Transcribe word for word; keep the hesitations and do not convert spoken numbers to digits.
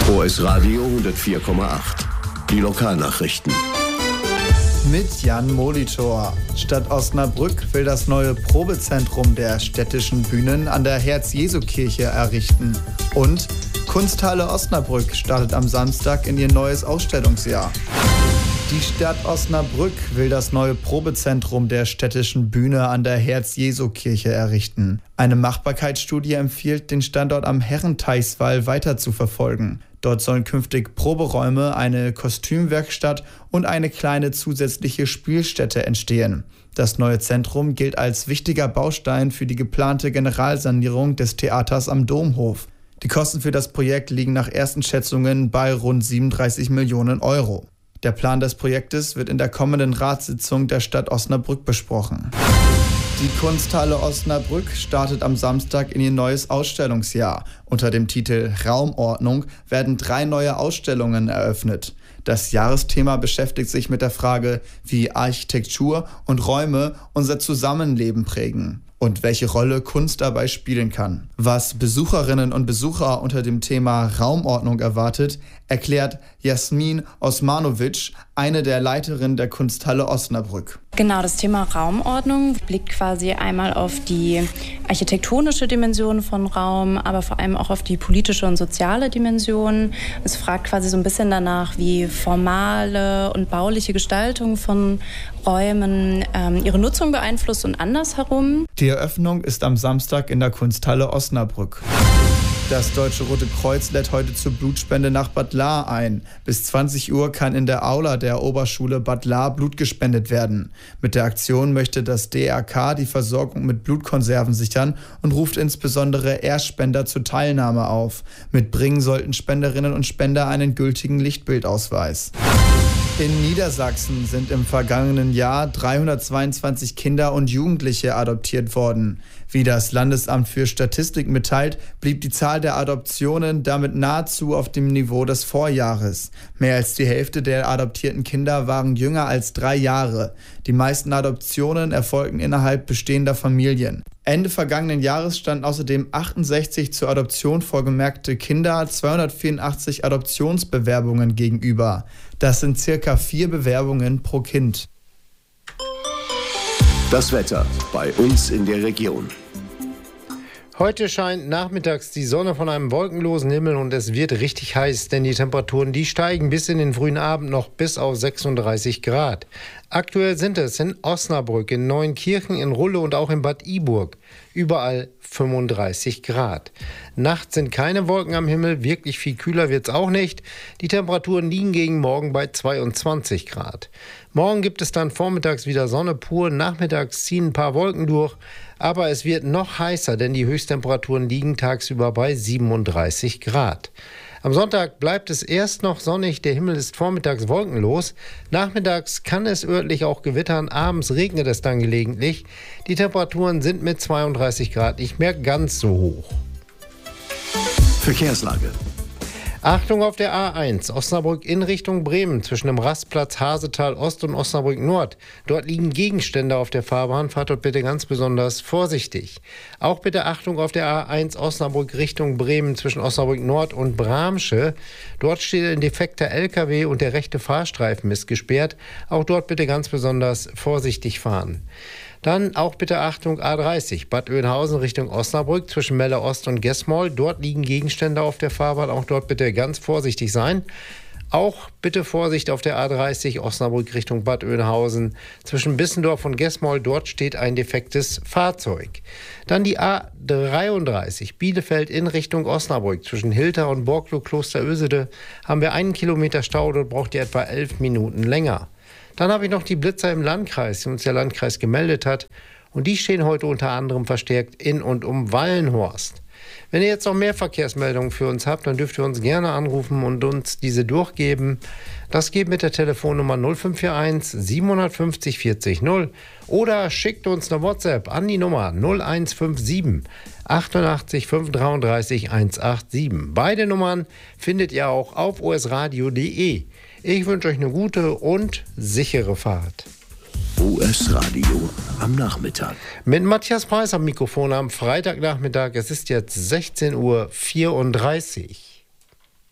O S Radio hundertvier Komma acht. Die Lokalnachrichten. Mit Jan Molitor. Stadt Osnabrück will das neue Probezentrum der städtischen Bühnen an der Herz-Jesu-Kirche errichten. Und Kunsthalle Osnabrück startet am Samstag in ihr neues Ausstellungsjahr. Die Stadt Osnabrück will das neue Probezentrum der städtischen Bühne an der Herz-Jesu-Kirche errichten. Eine Machbarkeitsstudie empfiehlt, den Standort am Herrenteichswall weiter zu verfolgen. Dort sollen künftig Proberäume, eine Kostümwerkstatt und eine kleine zusätzliche Spielstätte entstehen. Das neue Zentrum gilt als wichtiger Baustein für die geplante Generalsanierung des Theaters am Domhof. Die Kosten für das Projekt liegen nach ersten Schätzungen bei rund siebenunddreißig Millionen Euro. Der Plan des Projektes wird in der kommenden Ratssitzung der Stadt Osnabrück besprochen. Die Kunsthalle Osnabrück startet am Samstag in ihr neues Ausstellungsjahr. Unter dem Titel Raumordnung werden drei neue Ausstellungen eröffnet. Das Jahresthema beschäftigt sich mit der Frage, wie Architektur und Räume unser Zusammenleben prägen und welche Rolle Kunst dabei spielen kann. Was Besucherinnen und Besucher unter dem Thema Raumordnung erwartet, erklärt Jasmin Osmanovic, eine der Leiterinnen der Kunsthalle Osnabrück. Genau, das Thema Raumordnung blickt quasi einmal auf die architektonische Dimension von Raum, aber vor allem auch auf die politische und soziale Dimension. Es fragt quasi so ein bisschen danach, wie formale und bauliche Gestaltung von Räumen ähm, ihre Nutzung beeinflusst und andersherum. Die Eröffnung ist am Samstag in der Kunsthalle Osnabrück. Das Deutsche Rote Kreuz lädt heute zur Blutspende nach Bad Lahr ein. Bis zwanzig Uhr kann in der Aula der Oberschule Bad Lahr Blut gespendet werden. Mit der Aktion möchte das D R K die Versorgung mit Blutkonserven sichern und ruft insbesondere Erstspender zur Teilnahme auf. Mitbringen sollten Spenderinnen und Spender einen gültigen Lichtbildausweis. In Niedersachsen sind im vergangenen Jahr dreihundertzweiundzwanzig Kinder und Jugendliche adoptiert worden. Wie das Landesamt für Statistik mitteilt, blieb die Zahl der Adoptionen damit nahezu auf dem Niveau des Vorjahres. Mehr als die Hälfte der adoptierten Kinder waren jünger als drei Jahre. Die meisten Adoptionen erfolgten innerhalb bestehender Familien. Ende vergangenen Jahres standen außerdem achtundsechzig zur Adoption vorgemerkte Kinder zweihundertvierundachtzig Adoptionsbewerbungen gegenüber. Das sind circa vier Bewerbungen pro Kind. Das Wetter bei uns in der Region. Heute scheint nachmittags die Sonne von einem wolkenlosen Himmel und es wird richtig heiß, denn die Temperaturen, die steigen bis in den frühen Abend noch bis auf sechsunddreißig Grad. Aktuell sind es in Osnabrück, in Neuenkirchen, in Rulle und auch in Bad Iburg überall fünfunddreißig Grad. Nachts sind keine Wolken am Himmel, wirklich viel kühler wird's auch nicht. Die Temperaturen liegen gegen morgen bei zweiundzwanzig Grad. Morgen gibt es dann vormittags wieder Sonne pur, nachmittags ziehen ein paar Wolken durch, aber es wird noch heißer, denn die Höchsttemperaturen liegen tagsüber bei siebenunddreißig Grad. Am Sonntag bleibt es erst noch sonnig, der Himmel ist vormittags wolkenlos. Nachmittags kann es örtlich auch gewittern, abends regnet es dann gelegentlich. Die Temperaturen sind mit zweiunddreißig Grad nicht mehr ganz so hoch. Verkehrslage. Achtung auf der A eins, Osnabrück in Richtung Bremen, zwischen dem Rastplatz Hasetal Ost und Osnabrück Nord. Dort liegen Gegenstände auf der Fahrbahn, fahrt dort bitte ganz besonders vorsichtig. Auch bitte Achtung auf der A eins, Osnabrück Richtung Bremen, zwischen Osnabrück Nord und Bramsche. Dort steht ein defekter L K W und der rechte Fahrstreifen ist gesperrt. Auch dort bitte ganz besonders vorsichtig fahren. Dann auch bitte Achtung A dreißig, Bad Oeynhausen Richtung Osnabrück, zwischen Melle Ost und Gesmold. Dort liegen Gegenstände auf der Fahrbahn, auch dort bitte ganz vorsichtig sein. Auch bitte Vorsicht auf der A dreißig, Osnabrück Richtung Bad Oeynhausen, zwischen Bissendorf und Gesmold. Dort steht ein defektes Fahrzeug. Dann die A dreiunddreißig, Bielefeld in Richtung Osnabrück, zwischen Hilter und Borglo Kloster Ösede haben wir einen Kilometer Stau, dort braucht ihr etwa elf Minuten länger. Dann habe ich noch die Blitzer im Landkreis, die uns der Landkreis gemeldet hat. Und die stehen heute unter anderem verstärkt in und um Wallenhorst. Wenn ihr jetzt noch mehr Verkehrsmeldungen für uns habt, dann dürft ihr uns gerne anrufen und uns diese durchgeben. Das geht mit der Telefonnummer null fünf vier eins siebenhundertfünfzig vierzig null oder schickt uns eine WhatsApp an die Nummer null eins fünf sieben achtundachtzig fünfhundertdreiunddreißig hundertsiebenundachtzig. Beide Nummern findet ihr auch auf osradio punkt de. Ich wünsche euch eine gute und sichere Fahrt. O S Radio am Nachmittag. Mit Matthias Preis am Mikrofon am Freitagnachmittag. Es ist jetzt sechzehn Uhr vierunddreißig.